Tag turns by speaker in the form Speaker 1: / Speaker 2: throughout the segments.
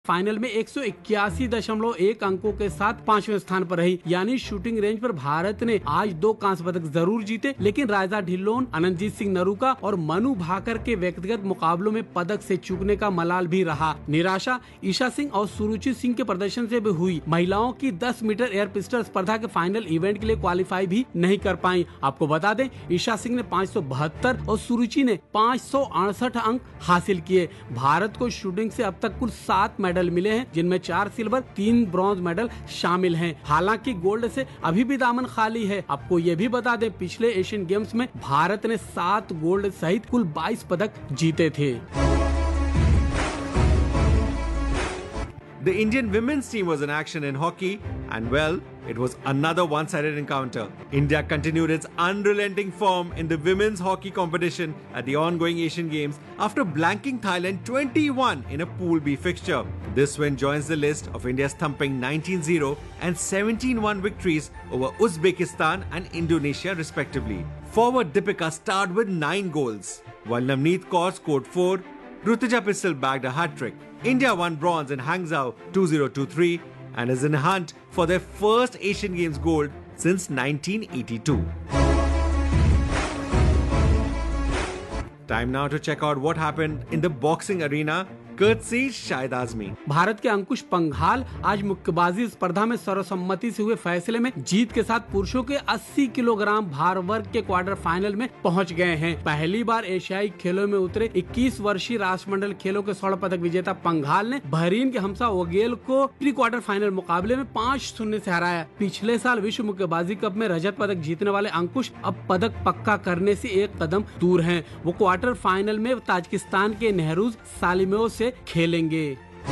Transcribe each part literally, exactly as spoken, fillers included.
Speaker 1: Final में एक सौ इक्यासी दशमलव एक अंकों के साथ पांचवें स्थान पर रही। यानी शूटिंग रेंज पर भारत ने आज दो कांस्य पदक जरूर जीते, लेकिन राजा ढिल्लोन, अनंतजीत सिंह नरूका और मनु भाकर के व्यक्तिगत मुकाबलों में पदक से चूकने का मलाल भी रहा। निराशा ईशा सिंह और सुरुचि सिंह के प्रदर्शन से भी हुई। महिलाओं की दस मीटर एयर पिस्टल स्पर्धा के फाइनल इवेंट के लिए क्वालिफाई भी नहीं कर पाई। आपको बता दें, ईशा सिंह ने पाँच सौ बहत्तर और सुरुचि ने पाँच सौ अड़सठ अंक हासिल किए। भारत को शूटिंग से अब तक कुल सात मेडल मिले हैं, जिनमें चार सिल्वर, तीन ब्रॉन्ज मेडल शामिल हैं। हालांकि गोल्ड से अभी भी दामन खाली है। आपको ये भी बता दें, पिछले एशियन गेम्स में भारत ने सात गोल्ड सहित कुल बाईस पदक जीते थे।
Speaker 2: The Indian women's team was in action in hockey, and well, it was another one-sided encounter. India continued its unrelenting form in the women's hockey competition at the ongoing Asian Games after blanking Thailand twenty-one in a Pool B fixture. This win joins the list of India's thumping nineteen zero and seventeen one victories over Uzbekistan and Indonesia respectively. Forward Deepika starred with nine goals, while Navneet Kaur scored four. Rutuja Pistol bagged a hat-trick. India won bronze in Hangzhou two thousand twenty-three and is in a hunt for their first Asian Games gold since nineteen eighty-two. Time now to check out what happened in the boxing arena, courtesy Shahid Azmi.
Speaker 1: Bharat के अंकुश पंघाल आज मुक्केबाजी स्पर्धा में सर्वसम्मति से हुए फैसले में जीत के साथ पुरुषों के अस्सी किलोग्राम भार वर्ग के क्वार्टर फाइनल में पहुंच गए हैं। पहली बार एशियाई खेलों में उतरे इक्कीस वर्षीय राष्ट्रमंडल खेलों के स्वर्ण पदक विजेता पंघाल ने बहरीन के हमसा वगेल को प्री क्वार्टर फाइनल मुकाबले में पाँच शून्य से हराया। पिछले साल विश्व मुक्केबाजी कप में रजत पदक जीतने वाले अंकुश अब पदक पक्का करने से एक कदम दूर हैं। वो क्वार्टर फाइनल में ताजिकिस्तान के नेहरूज सालिमोव से खेलेंगे।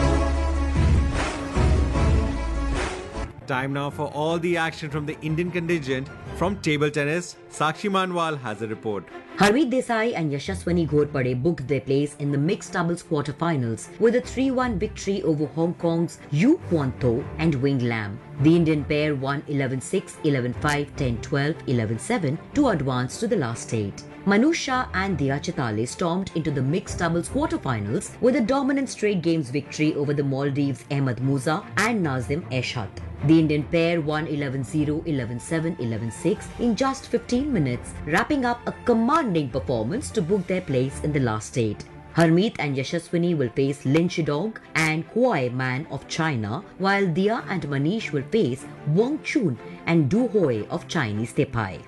Speaker 2: Time now for all the action from the Indian contingent. From table tennis, Sakshi Manwal has a report.
Speaker 3: Harmeet Desai and Yashaswani Ghorpade booked their place in the mixed doubles quarterfinals with a three one victory over Hong Kong's Yu Kuan Tho and Wing Lam. The Indian pair won eleven six, eleven five, ten twelve, eleven seven to advance to the last eight. Manu Shah and Diya Chitale stormed into the mixed doubles quarterfinals with a dominant straight games victory over the Maldives' Ahmed Musa and Nazim Eshat. The Indian pair won eleven zero, eleven seven, eleven six in just fifteen minutes, wrapping up a commanding performance to book their place in the last eight. Harmeet and Yashaswini will face Lin Shidong and Huai Man of China, while Diya and Manish will face Wang Chun and Du Hui of Chinese Tepai.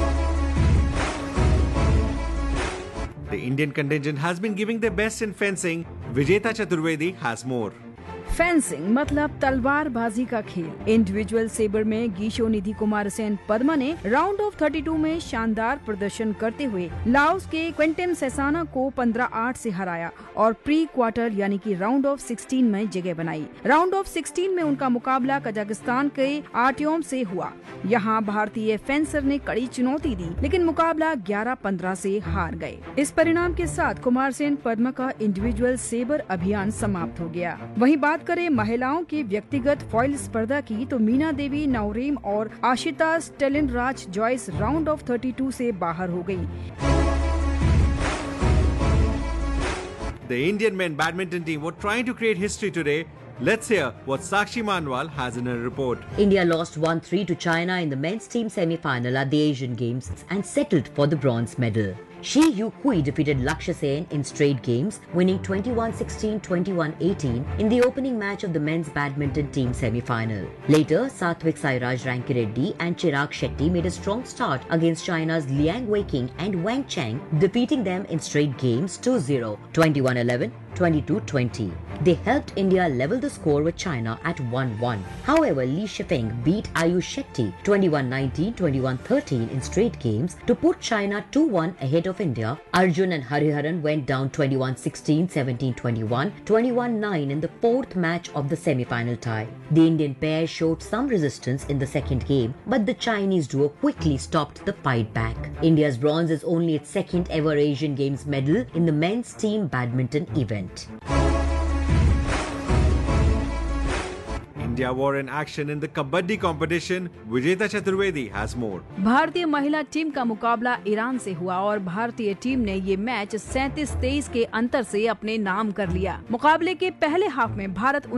Speaker 2: The Indian contingent has been giving their best in fencing. Vijeta Chaturvedi has more.
Speaker 4: Fencing मतलब तलवारबाजी का खेल। Individual sabre में गीशो निधि कुमार सेन पद्मा ने round of बत्तीस में शानदार प्रदर्शन करते हुए लाओस के क्विंटन सेसाना को पंद्रह आठ से हराया और प्री क्वार्टर यानी कि राउंड ऑफ सोलह में जगह बनाई। राउंड ऑफ सोलह में उनका मुकाबला कजाकिस्तान के आर्टियोम से हुआ। यहाँ भारतीय फेंसर ने कड़ी चुनौती दी, लेकिन मुकाबला ग्यारह पंद्रह से हार गए। इस परिणाम के साथ कुमार सेन पद्मा का इंडिविजुअल सेबर अभियान समाप्त हो गया। वहीं बात करें महिलाओं की व्यक्तिगत फॉइल स्पर्धा की, तो मीना देवी, नौरीम और Ashita Stalin Raj Joyce round of बत्तीस से बाहर हो गई।
Speaker 2: The Indian men badminton team were trying to create history today. Let's hear what Sakshi Manwal has in her report.
Speaker 3: India lost one three to China in the men's team semi-final at the Asian Games and settled for the bronze medal. Shi Yu Kui defeated Lakshya Sen in straight games, winning twenty-one sixteen, twenty-one eighteen in the opening match of the men's badminton team semi-final. Later, Satvik Sairaj Rankireddy and Chirag Shetty made a strong start against China's Liang Weiqing and Wang Cheng, defeating them in straight games two zero, twenty-one eleven, twenty-two twenty. They helped India level the score with China at one one. However, Li Shifeng beat Ayush Shetty twenty-one nineteen, twenty-one thirteen in straight games to put China two one ahead of India. Arjun and Hariharan went down twenty-one sixteen, seventeen twenty-one, twenty-one nine in the fourth match of the semi-final tie. The Indian pair showed some resistance in the second game, but the Chinese duo quickly stopped the fight back. India's bronze is only its second ever Asian Games medal in the men's team badminton event.
Speaker 2: India were in action in the Kabaddi competition. Vijeta Chaturvedi has more.
Speaker 4: भारतीय महिला team का मुकाबला Iran से हुआ और भारतीय team ने ये मैच सैंतीस तेईस के अंतर से अपने नाम कर लिया। मुकाबले के पहले हाफ में भारत